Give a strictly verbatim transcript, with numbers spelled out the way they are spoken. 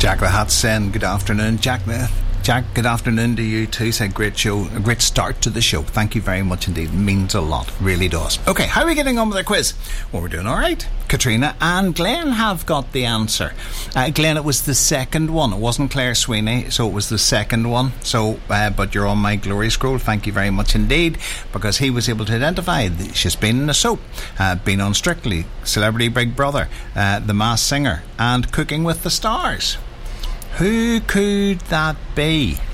Jack the Hat saying good afternoon. Jack the Jack, good afternoon to you too. Said great show, a great start to the show. Thank you very much indeed. It means a lot, really does. Okay, how are we getting on with our quiz? Well, we're doing all right. Katrina and Glenn have got the answer. Uh, Glenn, it was the second one. It wasn't Claire Sweeney, so it was the second one. So, uh, but you're on my glory scroll. Thank you very much indeed, because he was able to identify. She's been in a soap, uh, been on Strictly, Celebrity Big Brother, uh, The Masked Singer, and Cooking with the Stars. Who could that be?